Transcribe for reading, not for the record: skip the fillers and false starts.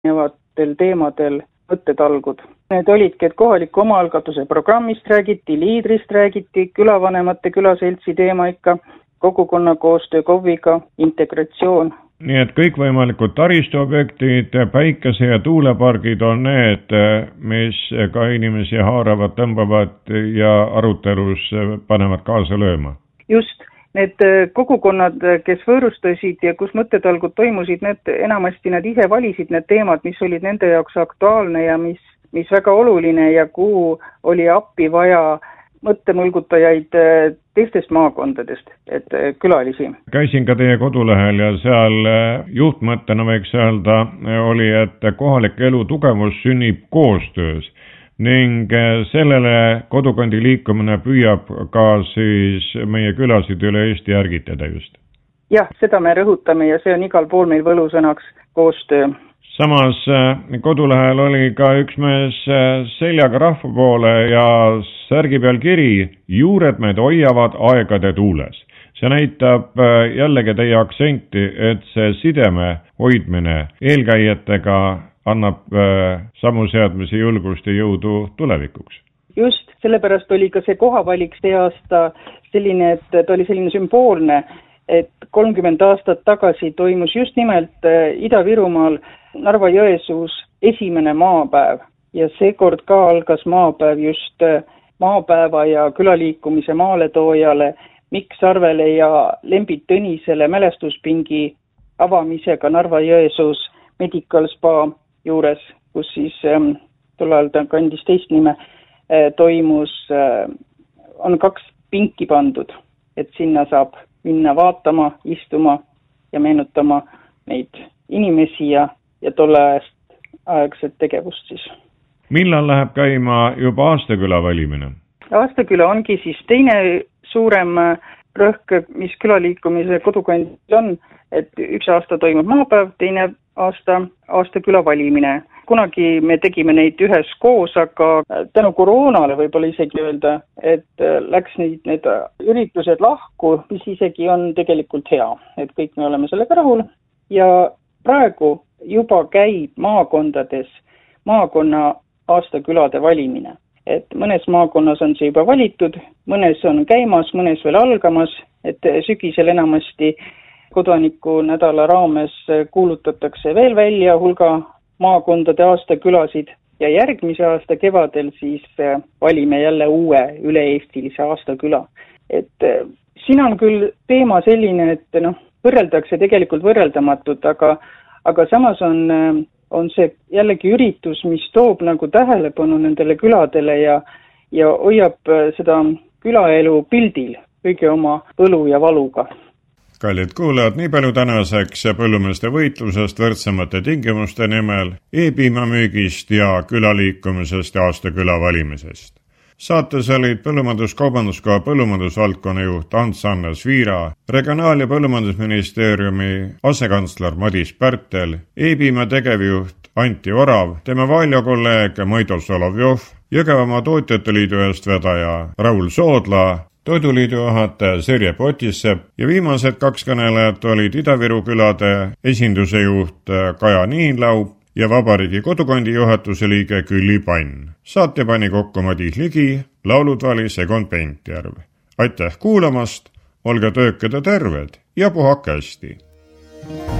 erinevatel teemadel mõttetalgud. Need olidki, et kohaliku omaalgatuse programmist räägiti, liidrist räägiti, külavanemate külaseltsi teema ikka, kogukonna koostöö KOV-iga, integratsioon. Nii et kõikvõimalikud taristuobjektid, päikese- ja tuulepargid on need, mis ka inimesi haaravad, tõmbavad ja arutelus panevad kaasa lööma. Just, need kogukonnad, kes võõrustasid ja kus mõttetalgud toimusid, need enamasti nad ise valisid need teemad, mis olid nende jaoks aktuaalne ja mis väga oluline ja kuhu oli appi vaja mõttemõlgutajaid teistest maakondadest, et külalisi. Käisin ka teie kodulehel ja seal juhtmõttena võiks öelda oli, et kohalik elu tugevus sünnib koostöös ning sellele kodukandi liikumine püüab ka siis meie külasid üle Eesti ärgitada just. Jah, seda me rõhutame ja see on igal pool meil võlusõnaks koostöö. Samas kodulehel oli ka üks mees seljaga rahva poole ja särgi peal kiri, juured meid hoiavad aegade tuules. See näitab jällegi teie aktsenti, et see sideme hoidmine eelkäijatega annab samu seadmisi julgust ja jõudu tulevikuks. Just, sellepärast oli ka see kohavalik see aasta selline, et ta oli selline sümboolne, et 30 aastat tagasi toimus just nimelt Ida-Virumaal Narva-Jõesuus esimene maapäev ja seekord ka algas maapäev just maapäeva ja külaliikumise maaletoojale Mikk Sarvele ja Lembit Tõnisele mälestuspingi avamisega Narva-Jõesuus Medical Spa juures, kus siis tol ajal ta kandis teist nime, toimus, on 2 pinki pandud, et sinna saab minna vaatama, istuma ja meenutama neid inimesi ja tolle aegset tegevust siis. Millal läheb käima juba Aastaküla valimine? Aastaküla ongi siis teine suurem rõhk, mis külaliikumise kodukandil on, et üks aasta toimub maapäev, teine aasta Aastaküla valimine. Kunagi me tegime neid üheskoos, aga tänu koroonale võib-olla isegi öelda, et läks need üritused lahku, mis isegi on tegelikult hea, et kõik me oleme sellega rahul ja praegu juba käib maakondades maakonna aastakülade valimine. Et mõnes maakonnas on see juba valitud, mõnes on käimas, mõnes veel algamas, et sügisel enamasti kodaniku nädala raames kuulutatakse veel välja hulga maakondade aastakülasid ja järgmise aasta kevadel siis valime jälle uue üle-eestilise aastaküla. Et siin on küll teema selline, et võrreldakse tegelikult võrreldamatut, aga samas on see jällegi üritus, mis toob nagu tähelepanu nendele küladele ja hoiab seda külaelu pildil kõige oma põlu ja valuga. Kallid kuulajad, nii palju tänaseks põllumeeste võitlusest võrdsemate tingimuste nimel, e-piimamüügist ja külaliikumisest ja Aastaküla valimisest. Saates olid Põllumajandus-Kaubanduskoja põllumajandusvaldkonna juht Ants-Annes Viira, Regionaal- ja Põllumajandusministeeriumi asekantsler Madis Pärtel, e-piima tegevjuht Anti Orav, tema valiokolleeg Maido Solovjov, Jõgevamaa Tootjate Liidu eestvedaja Raul Soodla, Toiduliidu juhataja Serje Potissepp ja viimased 2 kõnelejat olid Ida-Viru külade esinduse juht Kaja Niinlaub ja Vabariigi Kodukandi juhatuse liige Külli Pann. Saate pani kokku Madis Ligi, laulud valis Egon Pentjärv. Aitäh kuulamast, olge töökad ja terved ja puhake hästi!